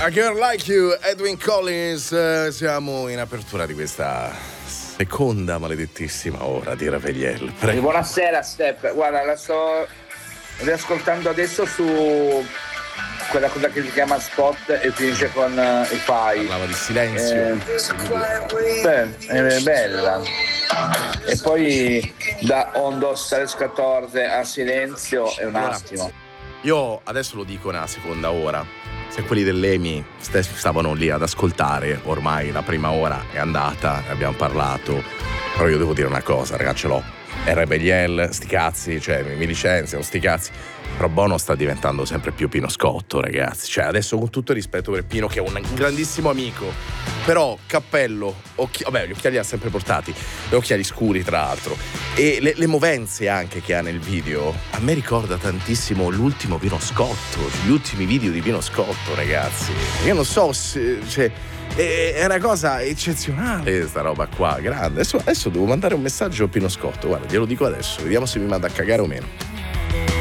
A Girl Like You, Edwin Collins. Siamo in apertura di questa seconda maledettissima ora di Revegliel. Prego. Buonasera Steph, guarda, la sto riascoltando adesso su quella cosa che si chiama Spot e finisce con i fai. Parlava di silenzio. È bella. E poi da Ondos 314 a silenzio è un attimo. Io adesso lo dico una seconda ora. Se quelli dell'EMI stavano lì ad ascoltare, ormai la prima ora è andata, ne abbiamo parlato. Però io devo dire una cosa, ragazzi, ce l'ho. È Rebegliel, sti cazzi, cioè mi licenziano, sti cazzi. Però Bono sta diventando sempre più Pino Scotto, ragazzi. Cioè adesso, con tutto il rispetto per Pino, che è un grandissimo amico, però cappello, vabbè, gli occhiali li ha sempre portati, gli occhiali scuri tra l'altro, e le movenze anche che ha nel video a me ricorda tantissimo l'ultimo Pino Scotto, gli ultimi video di Pino Scotto, ragazzi. Io non so se, cioè, è una cosa eccezionale sta roba qua, grande. Adesso devo mandare un messaggio a Pino Scotto, guarda, glielo dico adesso, vediamo se mi manda a cagare o meno.